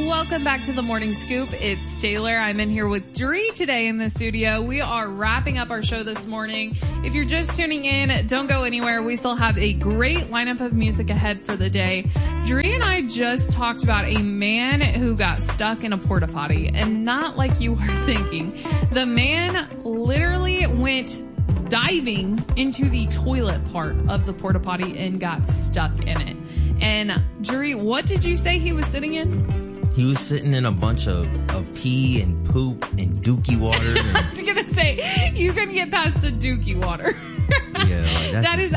Welcome back to the Morning Scoop. It's Taylor. I'm in here with Dree today in the studio. We are wrapping up our show this morning. If you're just tuning in, don't go anywhere. We still have a great lineup of music ahead for the day. Dree and I just talked about a man who got stuck in a porta potty, and not like you were thinking. The man literally went diving into the toilet part of the porta potty and got stuck in it. And Dree, what did you say he was sitting in? He was sitting in a bunch of pee and poop and dookie water. And I was going to say, you couldn't get past the dookie water. Yeah, like that is